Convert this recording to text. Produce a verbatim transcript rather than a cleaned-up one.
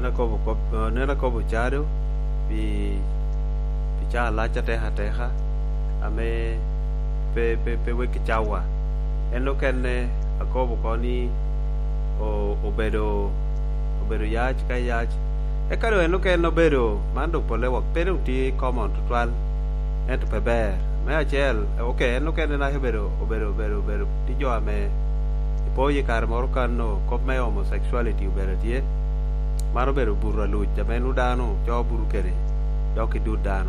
nena ko ko nena ko buchado pi picha la chate hateha ame pe pe pe we kichawa eno kenne akobo koni o obedo obedo yach ka yach e karo eno ken obedo mando pole wak pero ti common to twal ento peber me achel okay eno ken na obedo obedo obedo obedo ti jo ame poi kar moro kanno come homosexuality obedo tie maro bedo burra luch jamenu dano jo buru kere jo ki du dano